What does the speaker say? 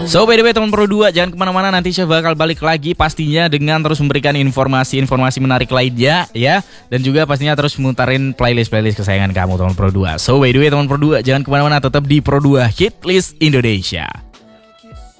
So by the way teman Pro 2, jangan kemana-mana, nanti saya bakal balik lagi pastinya dengan terus memberikan informasi-informasi menarik lainnya ya. Dan juga pastinya terus mutarin playlist-playlist kesayangan kamu teman Pro 2. So by the way teman Pro 2, jangan kemana-mana, tetap di Pro 2 Hit List Indonesia.